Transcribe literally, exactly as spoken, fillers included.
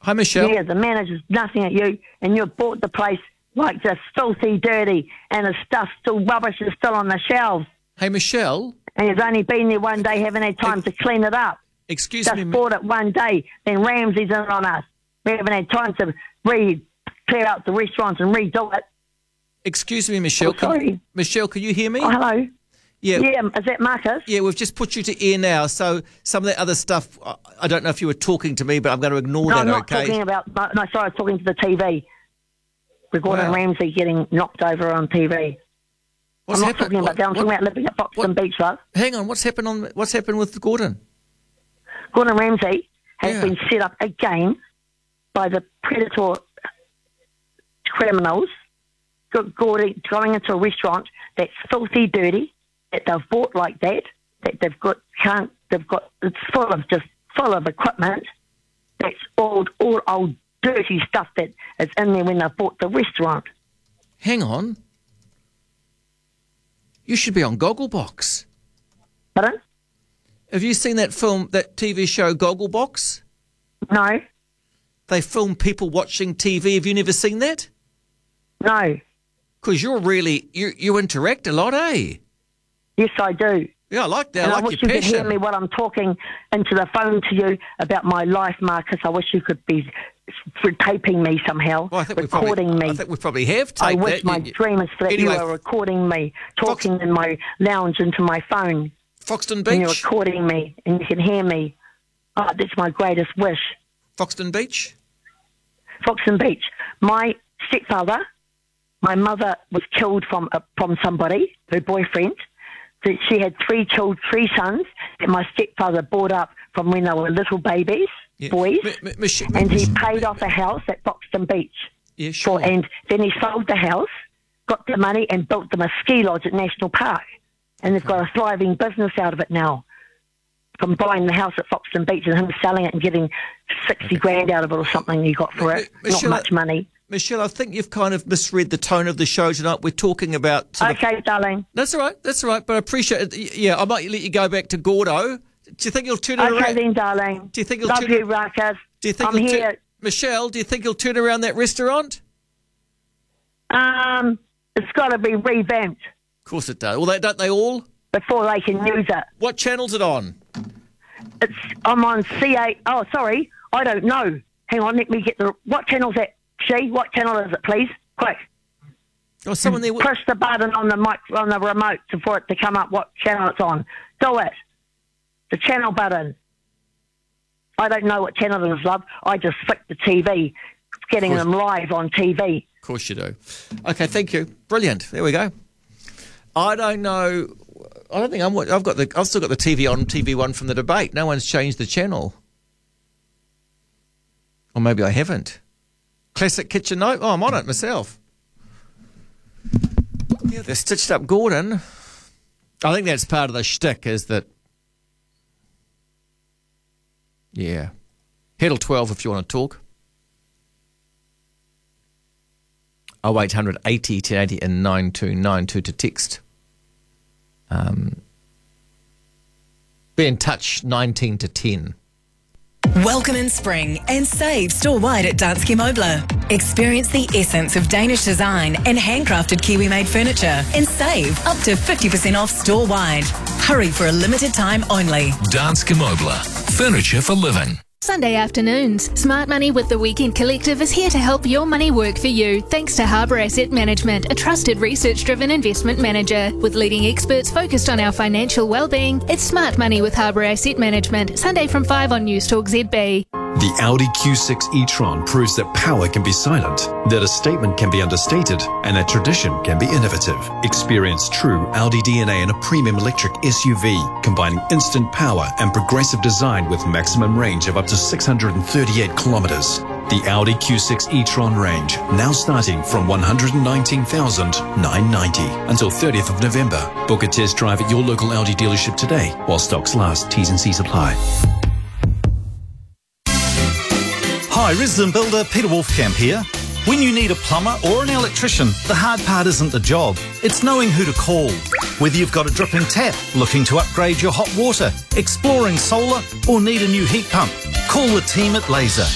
Hi, Michelle. Yeah, the manager's nothing at you, and you've bought the place like just filthy dirty, and the stuff still, rubbish is still on the shelves. Hey, Michelle. And you've only been there one day, haven't had time to clean it up. Excuse just me. Just bought it one day, then Ramsay's in on us. We haven't had time to re clear out the restaurants and redo it. Excuse me, Michelle. Oh, sorry. Can, Michelle, can you hear me? Oh, hello. Yeah. Yeah, is that Marcus? Yeah, we've just put you to air now, so some of that other stuff, I don't know if you were talking to me, but I'm going to ignore no, that, I'm not okay? talking about, no, no, sorry, I was talking to the T V. We're Gordon Wow. Ramsay getting knocked over on T V. What's I'm not happened? talking about what, that, I'm what, talking about living at Foxton Beach, love. Hang on, what's happened on? What's happened with Gordon? Gordon Ramsay has Yeah. been set up again by the predator criminals, Gordon going into a restaurant that's filthy dirty, that they've bought like that, that they've got can't they've got it's full of just full of equipment that's old all old dirty stuff that is in there when they bought the restaurant. Hang on. You should be on Gogglebox. Pardon? Have you seen that film, that T V show Gogglebox? No. They film people watching T V. Have you never seen that? No. Because you're really, you you interact a lot, eh? Yes, I do. Yeah, I like that. And I I like wish your you could passion. hear me while I'm talking into the phone to you about my life, Marcus. I wish you could be for taping me somehow, Well, I think we recording probably, me. I think we probably have taped I wish that. my You- dream is that Anyway, you are recording me, talking Fox- in my lounge into my phone, Foxton and you're Beach? recording me, and you can hear me. Oh, that's my greatest wish. Foxton Beach? Foxton Beach. My stepfather, my mother was killed from uh, from somebody, her boyfriend. So she had three children, three sons that my stepfather brought up from when they were little babies, Yeah. boys. M- m- Mich- And he Mich- paid off a house at Foxton Beach. Yeah, sure. For, and then he sold the house, got the money, and built them a ski lodge at National Park. And they've got a thriving business out of it now. From buying the house at Foxton Beach and him selling it and getting sixty grand out of it or something he got for M- it. M- Not Michelle, much money. Michelle, I think you've kind of misread the tone of the show tonight. We're talking about... Sort of- Okay, darling. That's all right, that's all right, but I appreciate it. Y- Yeah, I might let you go back to Gordo. Do you think you'll turn it Okay around? then, darling. Do you think he'll Love turn you, Marcus. Do you think I'm he'll here. Turn, Michelle, do you think he'll turn around that restaurant? Um, it's got to be revamped Of course it does. Well, they, don't they all? before they can use it. What channel's it on? It's I'm on C eight. Oh, sorry, I don't know. Hang on, let me get the. What channel's that? She? What channel is it, please? Quick. Oh, someone there... Push the button on the mic on the remote to, for it to come up what channel it's on. Do it. The channel button. I don't know what channel it is, love. I just flick the T V, getting them live on T V. Of course you do. Okay, thank you. Brilliant. There we go. I don't know. I don't think I'm. I've got the. I've still got the T V on T V One from the debate. No one's changed the channel. Or maybe I haven't. Classic Kitchen Note. Oh, I'm on it myself. Yeah, they stitched up Gordon. I think that's part of the shtick, is that. Yeah. Heddle twelve if you want to talk. oh eight hundred eighty ten eighty and nine two nine two to text. Um, be in touch nineteen to ten. Welcome in spring and save store-wide at Danske Møbler. Experience the essence of Danish design and handcrafted Kiwi-made furniture and save up to fifty percent off store-wide. Hurry for a limited time only. Danske Møbler. Furniture for living. Sunday afternoons, Smart Money with the Weekend Collective is here to help your money work for you thanks to Harbour Asset Management, a trusted research-driven investment manager. With leading experts focused on our financial well-being, it's Smart Money with Harbour Asset Management, Sunday from five on Newstalk Z B. The Audi Q six e-tron proves that power can be silent, that a statement can be understated, and that tradition can be innovative. Experience true Audi D N A in a premium electric S U V, combining instant power and progressive design with maximum range of up to six hundred thirty-eight kilometers. The Audi Q six e-tron range, now starting from one hundred nineteen thousand nine hundred ninety until thirtieth of November. Book a test drive at your local Audi dealership today while stocks last. T's and C's apply. Hi, resident builder Peter Wolfcamp here. When you need a plumber or an electrician, the hard part isn't the job, it's knowing who to call. Whether you've got a dripping tap, looking to upgrade your hot water, exploring solar, or need a new heat pump, call the team at Laser.